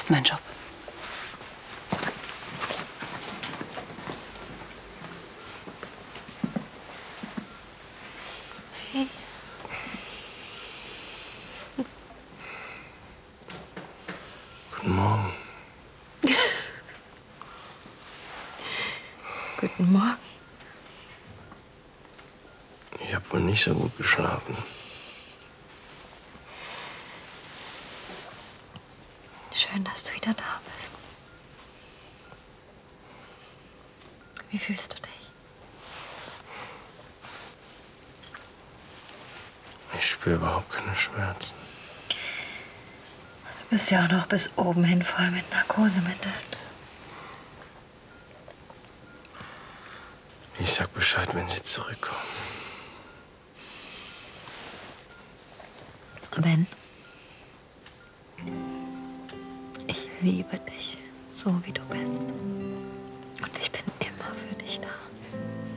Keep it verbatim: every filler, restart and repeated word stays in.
ist mein Job. Hey. Guten Morgen. Guten Morgen. Ich habe wohl nicht so gut geschlafen. Schön, dass du wieder da bist. Wie fühlst du dich? Ich spüre überhaupt keine Schmerzen. Du bist ja auch noch bis oben hin voll mit Narkosemitteln. Ich sag Bescheid, wenn Sie zurückkommen. Wenn? Ich liebe dich, so wie du bist.